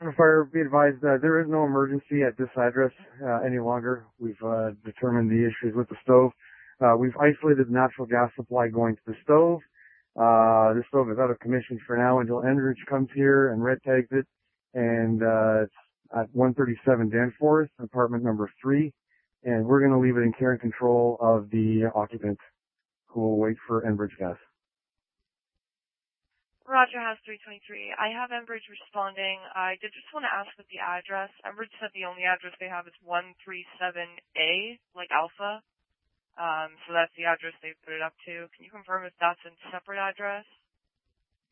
Fire, be advised, there is no emergency at this address any longer. We've determined the issues with the stove. We've isolated the natural gas supply going to the stove. The stove is out of commission for now until Enbridge comes here and red tags it. And it's at 137 Danforth, apartment number 3. And we're going to leave it in care and control of the occupant who will wait for Enbridge gas. Roger, House 323. I have Enbridge responding. I did just want to ask with the address. Enbridge said the only address they have is 137A, like Alpha. So that's the address they put it up to. Can you confirm if that's a separate address?